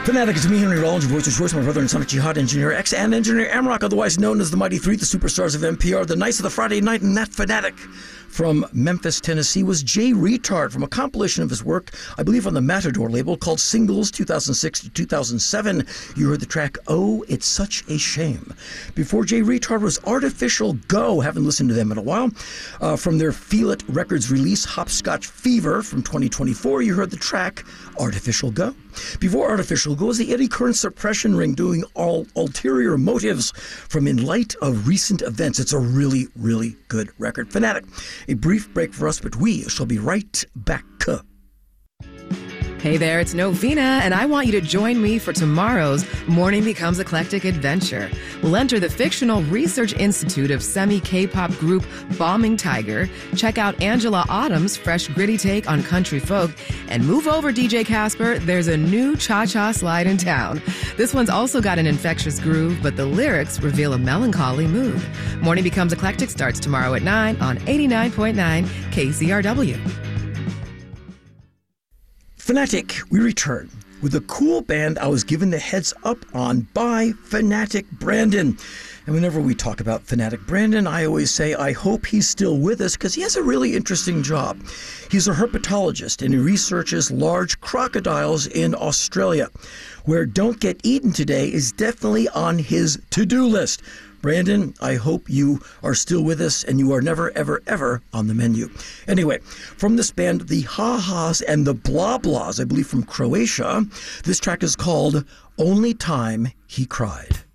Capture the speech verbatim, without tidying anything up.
Fanatic is me, Henry Rollins, your voice of choice, my brother and Sonic Jihad engineer, X and engineer Amrock, otherwise known as the Mighty Three, the superstars of N P R, the Knights of the Friday Night, and that Fanatic from Memphis, Tennessee, was Jay Retard from a compilation of his work, I believe on the Matador label, called Singles two thousand six to two thousand seven. You heard the track, Oh, It's Such a Shame. Before Jay Retard was Artificial Go, haven't listened to them in a while. Uh, from their Feel It Records release, Hopscotch Fever from twenty twenty-four, you heard the track, Artificial Go. Before Artificial Go was the Eddie Current Suppression Ring doing all ulterior motives from In Light of Recent Events. It's a really, really good record. Fanatic. A brief break for us, but we shall be right back. Hey there, it's Novena, and I want you to join me for tomorrow's Morning Becomes Eclectic adventure. We'll enter the fictional research institute of semi-K-pop group Bombing Tiger, check out Angela Autumn's fresh gritty take on country folk, and move over, D J Casper, there's a new cha-cha slide in town. This one's also got an infectious groove, but the lyrics reveal a melancholy mood. Morning Becomes Eclectic starts tomorrow at nine on eighty-nine point nine K C R W. Fanatic, we return with a cool band I was given the heads up on by Fanatic Brandon. And whenever we talk about Fanatic Brandon, I always say I hope he's still with us because he has a really interesting job. He's a herpetologist and he researches large crocodiles in Australia, where Don't Get Eaten Today is definitely on his to-do list. Brandon, I hope you are still with us and you are never, ever, ever on the menu. Anyway, from this band, the Ha-Has and the Blah Blahs, I believe from Croatia, this track is called Only Time He Cried.